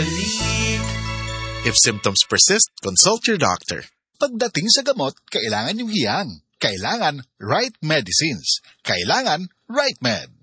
bumalik. If symptoms persist, consult your doctor. Pagdating sa gamot, kailangan yung hiyang. Kailangan right medicines. Kailangan right med.